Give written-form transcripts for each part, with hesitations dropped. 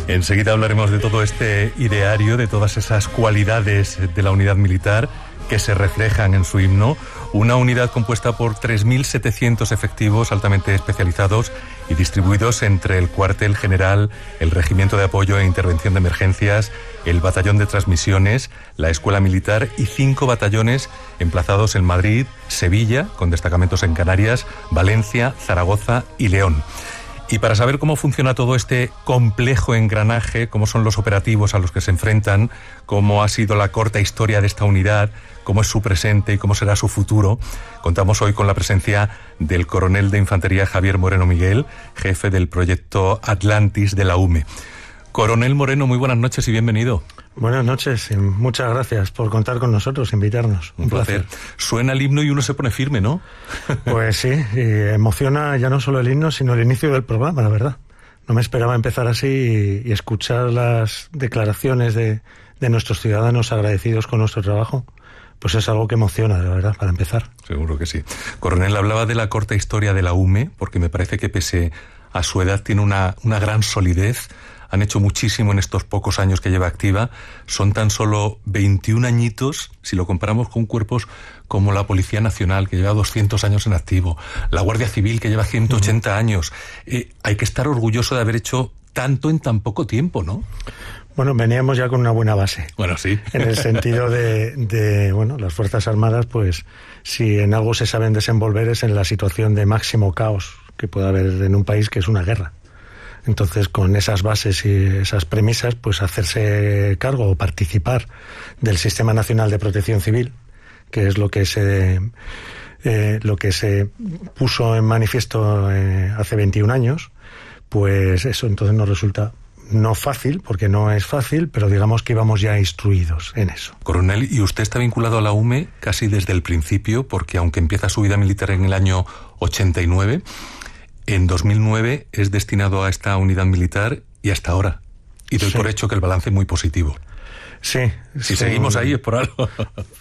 Enseguida hablaremos de todo este ideario, de todas esas cualidades de la unidad militar que se reflejan en su himno. Una unidad compuesta por 3.700 efectivos altamente especializados y distribuidos entre el cuartel general, el regimiento de apoyo e intervención de emergencias, el batallón de transmisiones, la escuela militar y 5 batallones emplazados en Madrid, Sevilla, con destacamentos en Canarias, Valencia, Zaragoza y León. Y para saber cómo funciona todo este complejo engranaje, cómo son los operativos a los que se enfrentan, cómo ha sido la corta historia de esta unidad, cómo es su presente y cómo será su futuro, contamos hoy con la presencia del coronel de infantería Javier Moreno Miguel, jefe del proyecto Atlantis de la UME. Coronel Moreno, muy buenas noches y bienvenido. Buenas noches y muchas gracias por contar con nosotros, invitarnos. Un placer. Suena el himno y uno se pone firme, ¿no? Pues sí, y emociona ya no solo el himno, sino el inicio del programa, la verdad. No me esperaba empezar así y escuchar las declaraciones de nuestros ciudadanos agradecidos con nuestro trabajo. Pues es algo que emociona, la verdad, para empezar. Seguro que sí. Coronel, hablaba de la corta historia de la UME, porque me parece que pese a su edad tiene una gran solidez. Han hecho muchísimo en estos pocos años que lleva activa. Son tan solo 21 añitos, si lo comparamos con cuerpos como la Policía Nacional, que lleva 200 años en activo, la Guardia Civil, que lleva 180 años. Hay que estar orgulloso de haber hecho tanto en tan poco tiempo, ¿no? Bueno, veníamos ya con una buena base. Bueno, sí. En el sentido de las Fuerzas Armadas, pues, si en algo se saben desenvolver es en la situación de máximo caos que puede haber en un país, que es una guerra. Entonces, con esas bases y esas premisas, pues hacerse cargo o participar del Sistema Nacional de Protección Civil, que es lo que se puso en manifiesto hace 21 años, pues eso entonces nos resulta no fácil, porque no es fácil, pero digamos que íbamos ya instruidos en eso. Coronel, y usted está vinculado a la UME casi desde el principio, porque aunque empieza su vida militar en el año 89... en 2009 es destinado a esta unidad militar y hasta ahora. Y doy por hecho que el balance es muy positivo. Sí. Si seguimos ahí es por algo.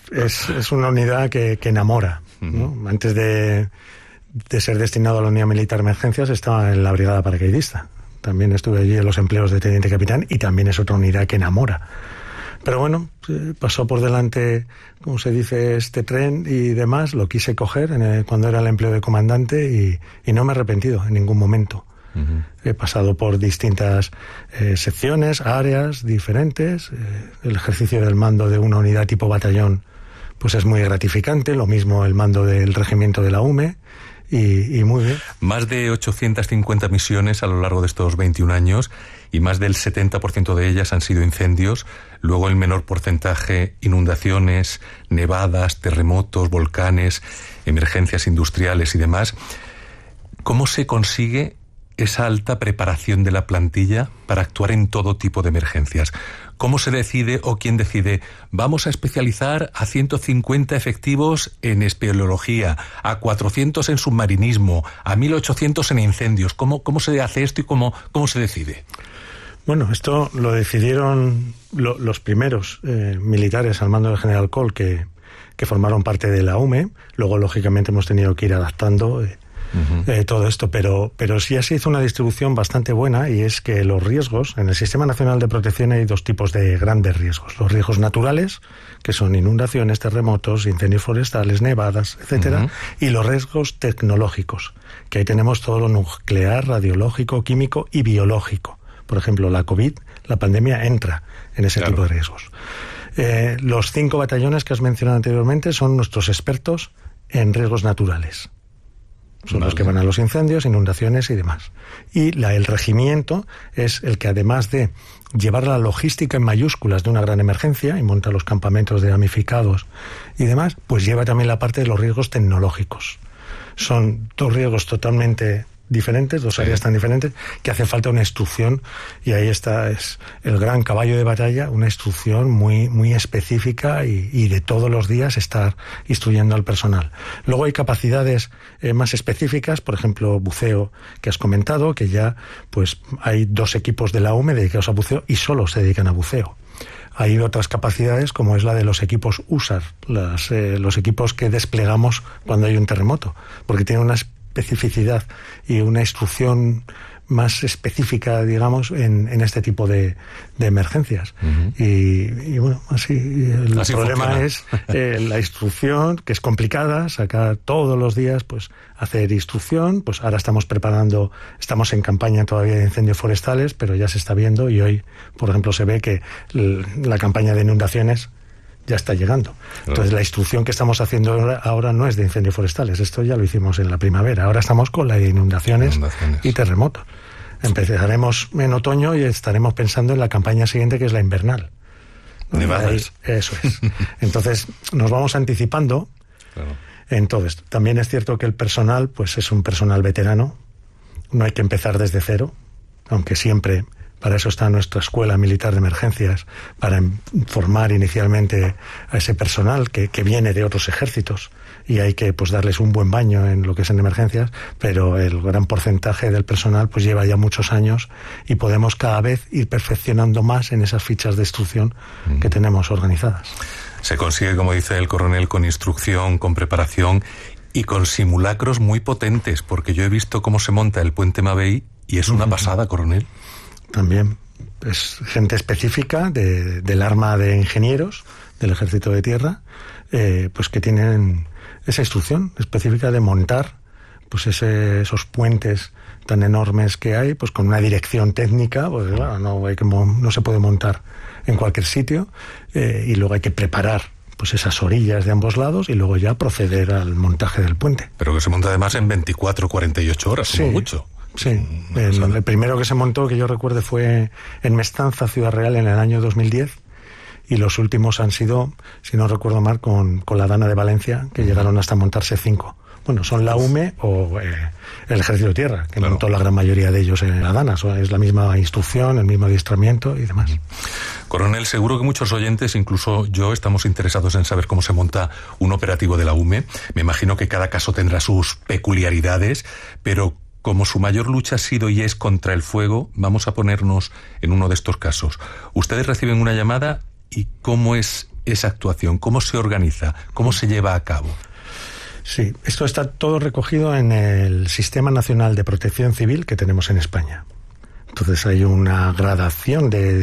Es una unidad que enamora, ¿no? Antes de ser destinado a la unidad militar de emergencias estaba en la brigada paracaidista. También estuve allí en los empleos de teniente capitán y también es otra unidad que enamora. Pero bueno, pasó por delante, como se dice, este tren y demás, lo quise coger cuando era el empleo de comandante y no me he arrepentido en ningún momento. Uh-huh. He pasado por distintas secciones, áreas diferentes. El ejercicio del mando de una unidad tipo batallón pues es muy gratificante, lo mismo el mando del regimiento de la UME. Y muy bien. Más de 850 misiones a lo largo de estos 21 años y más del 70% de ellas han sido incendios, luego el menor porcentaje inundaciones, nevadas, terremotos, volcanes, emergencias industriales y demás. ¿Cómo se consigue esa alta preparación de la plantilla para actuar en todo tipo de emergencias? ¿Cómo se decide o quién decide? Vamos a especializar a 150 efectivos en espeleología, a 400 en submarinismo, a 1.800 en incendios. ¿Cómo se hace esto y cómo se decide? Bueno, esto lo decidieron los primeros militares al mando del general Kohl que formaron parte de la UME. Luego, lógicamente, hemos tenido que ir adaptando todo esto, pero sí se hizo una distribución bastante buena, y es que los riesgos, en el Sistema Nacional de Protección hay dos tipos de grandes riesgos: los riesgos naturales, que son inundaciones, terremotos, incendios forestales, nevadas, etcétera, y los riesgos tecnológicos, que ahí tenemos todo lo nuclear, radiológico, químico y biológico. Por ejemplo, la COVID, la pandemia, entra en ese tipo de riesgos. Los 5 batallones que has mencionado anteriormente son nuestros expertos en riesgos naturales. Son los que van a los incendios, inundaciones y demás. Y el regimiento es el que, además de llevar la logística en mayúsculas de una gran emergencia y monta los campamentos de damnificados y demás, pues lleva también la parte de los riesgos tecnológicos. Son 2 riesgos totalmente diferentes, 2 áreas tan diferentes, que hace falta una instrucción, y ahí está, es el gran caballo de batalla, una instrucción muy, muy específica y de todos los días estar instruyendo al personal. Luego hay capacidades más específicas, por ejemplo, buceo, que has comentado, que ya pues hay 2 equipos de la UME dedicados a buceo y solo se dedican a buceo. Hay otras capacidades, como es la de los equipos USAR, los equipos que desplegamos cuando hay un terremoto, porque tienen una especificidad y una instrucción más específica, digamos, en este tipo de emergencias. Y bueno, así el problema funciona. Es la instrucción, que es complicada, sacar todos los días, pues hacer instrucción. Pues ahora estamos en campaña todavía de incendios forestales, pero ya se está viendo, y hoy, por ejemplo, se ve que la campaña de inundaciones ya está llegando. Entonces, la instrucción que estamos haciendo ahora no es de incendios forestales, esto ya lo hicimos en la primavera. Ahora estamos con la de inundaciones y terremotos. Empezaremos en otoño y estaremos pensando en la campaña siguiente, que es la invernal. Nevadas. Eso es. Entonces, nos vamos anticipando en todo esto. También es cierto que el personal, pues es un personal veterano. No hay que empezar desde cero, aunque siempre... Para eso está nuestra Escuela Militar de Emergencias, para formar inicialmente a ese personal que viene de otros ejércitos, y hay que pues darles un buen baño en lo que es en emergencias, pero el gran porcentaje del personal pues lleva ya muchos años, y podemos cada vez ir perfeccionando más en esas fichas de instrucción que tenemos organizadas. Se consigue, como dice el coronel, con instrucción, con preparación y con simulacros muy potentes, porque yo he visto cómo se monta el puente Mabey y es una pasada, coronel. También es gente específica del arma de ingenieros del Ejército de Tierra, pues que tienen esa instrucción específica de montar pues esos puentes tan enormes que hay, pues con una dirección técnica, pues claro, no se puede montar en cualquier sitio, y luego hay que preparar pues esas orillas de ambos lados y luego ya proceder al montaje del puente. Pero que se monta además en 24, 48 horas, como mucho. Sí, el primero que se montó, que yo recuerde, fue en Mestanza, Ciudad Real, en el año 2010, y los últimos han sido, si no recuerdo mal, con la Dana de Valencia, que llegaron hasta montarse 5. Bueno, son la UME o el Ejército de Tierra, que montó la gran mayoría de ellos en la Dana. Es la misma instrucción, el mismo adiestramiento y demás. Coronel, seguro que muchos oyentes, incluso yo, estamos interesados en saber cómo se monta un operativo de la UME. Me imagino que cada caso tendrá sus peculiaridades, pero como su mayor lucha ha sido y es contra el fuego, vamos a ponernos en uno de estos casos. Ustedes reciben una llamada, ¿y cómo es esa actuación? ¿Cómo se organiza? ¿Cómo se lleva a cabo? Sí, esto está todo recogido en el Sistema Nacional de Protección Civil que tenemos en España. Entonces hay una gradación de